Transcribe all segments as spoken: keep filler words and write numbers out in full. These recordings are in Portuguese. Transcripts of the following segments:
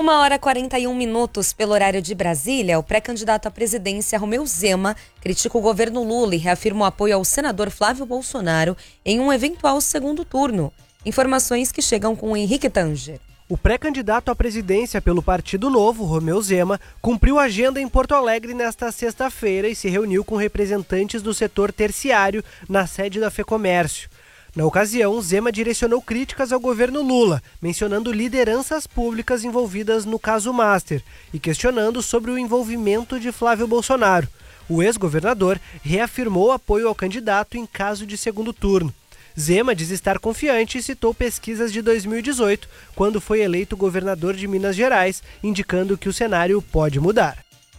Uma hora e quarenta e um minutos pelo horário de Brasília, o pré-candidato à presidência Romeu Zema critica o governo Lula e reafirma o apoio ao senador Flávio Bolsonaro em um eventual segundo turno. Informações que chegam com o Henrique Tanger. O pré-candidato à presidência pelo Partido Novo, Romeu Zema, cumpriu agenda em Porto Alegre nesta sexta-feira e se reuniu com representantes do setor terciário na sede da FEComércio. Na ocasião, Zema direcionou críticas ao governo Lula, mencionando lideranças públicas envolvidas no caso Master e questionando sobre o envolvimento de Flávio Bolsonaro. O ex-governador reafirmou apoio ao candidato em caso de segundo turno. Zema diz estar confiante e citou pesquisas de dois mil e dezoito, quando foi eleito governador de Minas Gerais, indicando que o cenário pode mudar.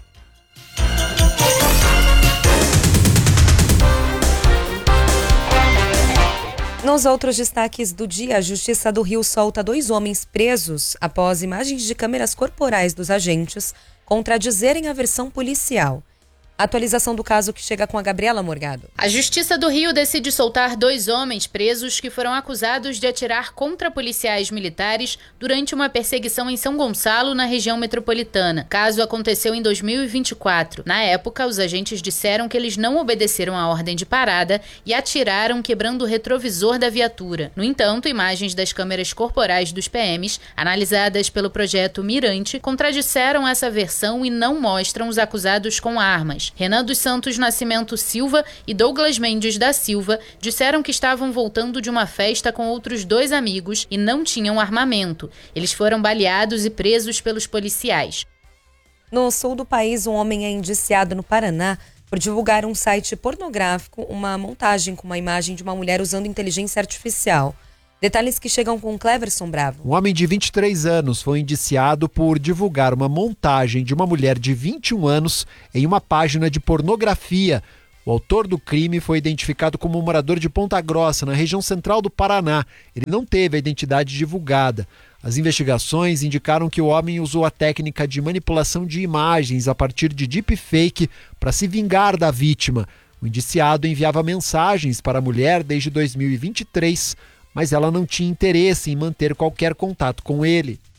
Nos outros destaques do dia, a Justiça do Rio solta dois homens presos após imagens de câmeras corporais dos agentes contradizerem a versão policial. Atualização do caso que chega com a Gabriela Morgado. A Justiça do Rio decide soltar dois homens presos que foram acusados de atirar contra policiais militares durante uma perseguição em São Gonçalo, na região metropolitana. O caso aconteceu em dois mil e vinte e quatro. Na época, os agentes disseram que eles não obedeceram à ordem de parada e atiraram quebrando o retrovisor da viatura. No entanto, imagens das câmeras corporais dos P Ms, analisadas pelo projeto Mirante, contradisseram essa versão e não mostram os acusados com armas. Renan dos Santos Nascimento Silva e Douglas Mendes da Silva disseram que estavam voltando de uma festa com outros dois amigos e não tinham armamento. Eles foram baleados e presos pelos policiais. No sul do país, um homem é indiciado no Paraná por divulgar um site pornográfico, uma montagem com uma imagem de uma mulher usando inteligência artificial. Detalhes que chegam com Cleverson Bravo. Um homem de vinte e três anos foi indiciado por divulgar uma montagem de uma mulher de vinte e um anos em uma página de pornografia. O autor do crime foi identificado como um morador de Ponta Grossa, na região central do Paraná. Ele não teve a identidade divulgada. As investigações indicaram que o homem usou a técnica de manipulação de imagens a partir de deepfake para se vingar da vítima. O indiciado enviava mensagens para a mulher desde dois mil e vinte e três, mas ela não tinha interesse em manter qualquer contato com ele.